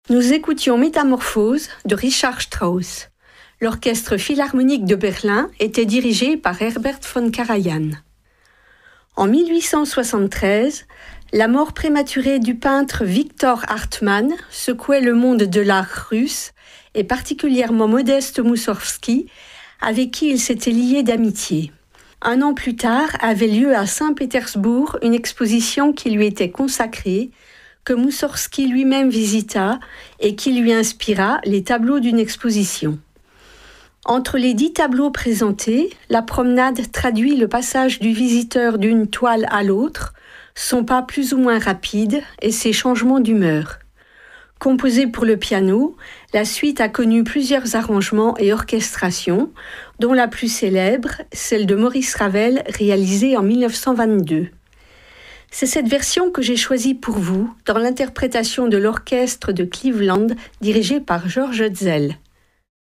Nous écoutions Métamorphose de Richard Strauss. L'orchestre philharmonique de Berlin était dirigé par Herbert von Karajan. En 1873, la mort prématurée du peintre Victor Hartmann secouait le monde de l'art russe et particulièrement Modeste Moussorgsky, avec qui il s'était lié d'amitié. Un an plus tard avait lieu à Saint-Pétersbourg une exposition qui lui était consacrée, que Moussorgsky lui-même visita et qui lui inspira les tableaux d'une exposition. Entre les 10 tableaux présentés, la promenade traduit le passage du visiteur d'une toile à l'autre, son pas plus ou moins rapide et ses changements d'humeur. Composée pour le piano, la suite a connu plusieurs arrangements et orchestrations, dont la plus célèbre, celle de Maurice Ravel, réalisée en 1922. C'est cette version que j'ai choisie pour vous, dans l'interprétation de l'orchestre de Cleveland, dirigé par George Hetzel.